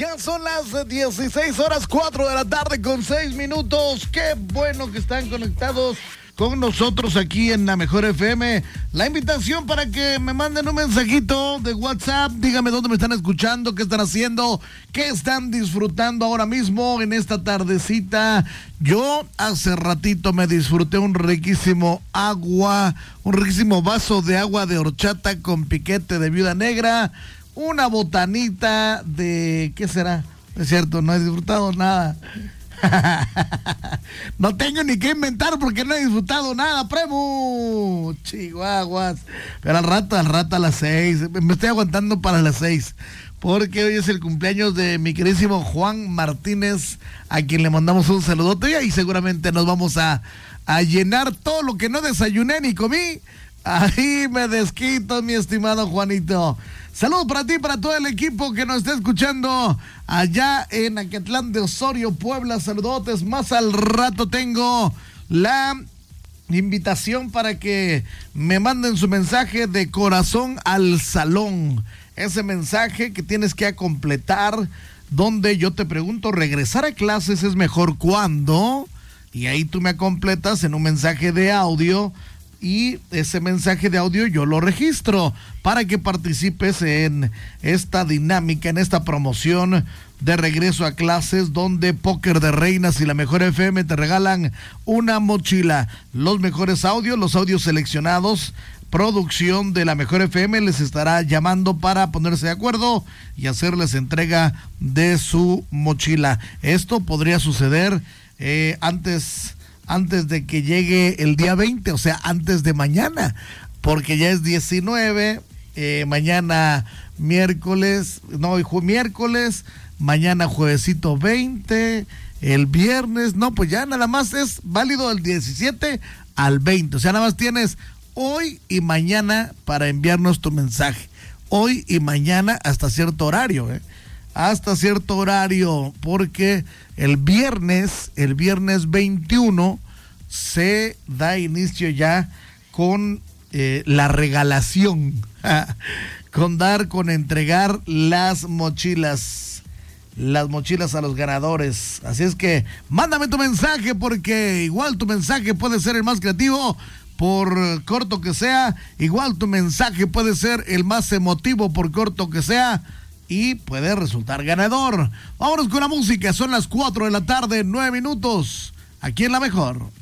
Ya son las 16 horas 4 de la tarde con 6 minutos. Qué bueno que están conectados con nosotros aquí en la Mejor FM. La invitación para que me manden un mensajito de WhatsApp. Dígame dónde me están escuchando, qué están haciendo, qué están disfrutando ahora mismo en esta tardecita. Yo hace ratito me disfruté un riquísimo vaso de agua de horchata con piquete de viuda negra. Una botanita de... ¿qué será? Es cierto, no he disfrutado nada. No tengo ni que inventar porque no he disfrutado nada, primo. Chihuahuas. Pero al rato a las 6. Me estoy aguantando para las 6. Porque hoy es el cumpleaños de mi queridísimo Juan Martínez, a quien le mandamos un saludote. Y seguramente nos vamos a llenar todo lo que no desayuné ni comí. Ahí me desquito, mi estimado Juanito. Saludos para ti, para todo el equipo que nos está escuchando allá en Acatlán de Osorio, Puebla. Saludotes. Más al rato tengo la invitación para que me manden su mensaje de corazón al salón. Ese mensaje que tienes que completar, donde yo te pregunto, ¿regresar a clases es mejor cuándo? Y ahí tú me completas en un mensaje de audio. Y ese mensaje de audio yo lo registro para que participes en esta dinámica, en esta promoción de regreso a clases, donde Póker de Reinas y la Mejor FM te regalan una mochila. Los mejores audios, los audios seleccionados, producción de la Mejor FM les estará llamando para ponerse de acuerdo y hacerles entrega de su mochila. Esto podría suceder antes de que llegue el día 20, o sea, antes de mañana, porque ya es 19, mañana miércoles, mañana juevesito 20, el viernes, pues ya nada más es válido del 17 al 20, o sea, nada más tienes hoy y mañana para enviarnos tu mensaje, hoy y mañana hasta cierto horario, hasta cierto horario, porque el viernes 21 se da inicio ya con la regalación, con entregar las mochilas a los ganadores. Así es que mándame tu mensaje, porque igual tu mensaje puede ser el más creativo, por corto que sea, igual tu mensaje puede ser el más emotivo, por corto que sea, y puede resultar ganador. Vámonos con la música, son las 4 de la tarde, 9 minutos, aquí en La Mejor.